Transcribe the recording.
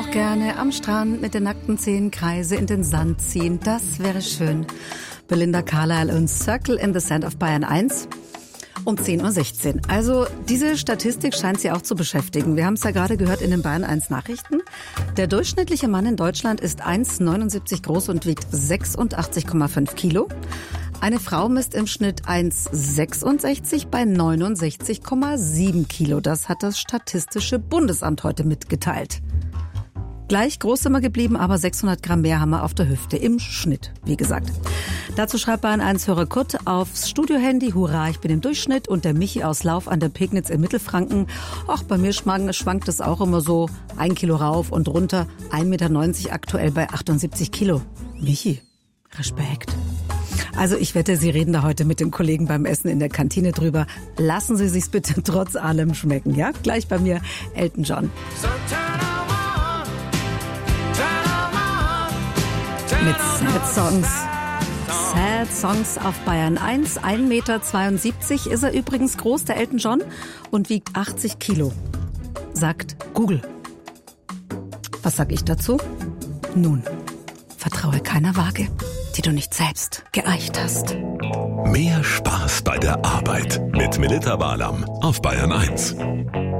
auch gerne am Strand mit den nackten Zehen Kreise in den Sand ziehen. Das wäre schön. Belinda Carlisle und Circle in the Sand auf Bayern 1 um 10.16 Uhr. Also diese Statistik scheint Sie auch zu beschäftigen. Wir haben es ja gerade gehört in den Bayern 1 Nachrichten. Der durchschnittliche Mann in Deutschland ist 1,79 groß und wiegt 86,5 Kilo. Eine Frau misst im Schnitt 1,66 bei 69,7 Kilo. Das hat das Statistische Bundesamt heute mitgeteilt. Gleich groß sind wir geblieben, aber 600 Gramm mehr haben wir auf der Hüfte im Schnitt, wie gesagt. Dazu schreibt Bayern 1-Hörer Kurt aufs Studiohandy: Hurra, ich bin im Durchschnitt. Und der Michi aus Lauf an der Pegnitz in Mittelfranken: Ach, bei mir schwankt es auch immer so 1 Kilo rauf und runter. 1,90 Meter aktuell bei 78 Kilo. Michi, Respekt. Also ich wette, Sie reden da heute mit den Kollegen beim Essen in der Kantine drüber. Lassen Sie sich's bitte trotz allem schmecken, ja? Gleich bei mir Elton John. Mit Sad Songs. Sad Songs auf Bayern 1. 1,72 Meter ist er übrigens groß, der Elton John, und wiegt 80 Kilo. Sagt Google. Was sag ich dazu? Nun, vertraue keiner Waage, die du nicht selbst geeicht hast. Mehr Spaß bei der Arbeit mit Melita Walam auf Bayern 1.